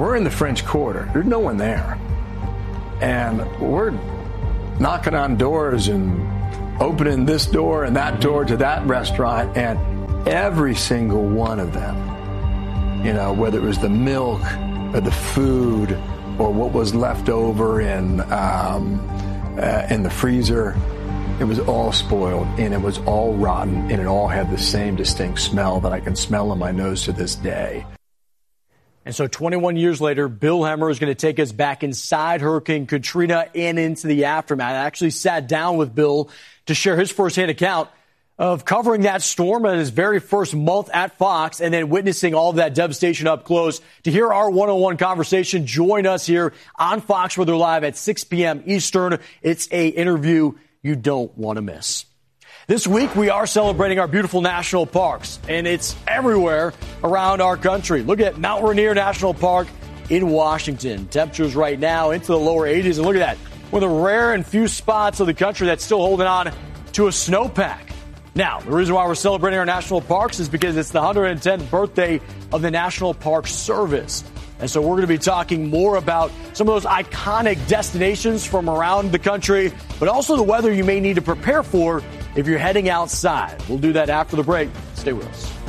we're in the French Quarter. There's no one there. And we're knocking on doors and opening this door and that door to that restaurant, and every single one of them, whether it was the milk or the food or what was left over in the freezer, it was all spoiled and it was all rotten, and it all had the same distinct smell that I can smell in my nose to this day. And so 21 years later, Bill Hemmer is going to take us back inside Hurricane Katrina and into the aftermath. I actually sat down with Bill to share his firsthand account of covering that storm in his very first month at Fox and then witnessing all of that devastation up close. To hear our one-on-one conversation, join us here on Fox Weather Live at 6 p.m. Eastern. It's an interview you don't want to miss. This week, we are celebrating our beautiful national parks, and it's everywhere around our country. Look at Mount Rainier National Park in Washington. Temperatures right now into the lower 80s, and look at that. One of the rare and few spots of the country that's still holding on to a snowpack. Now, the reason why we're celebrating our national parks is because it's the 110th birthday of the National Park Service. And so we're going to be talking more about some of those iconic destinations from around the country, but also the weather you may need to prepare for if you're heading outside. We'll do that after the break. Stay with us.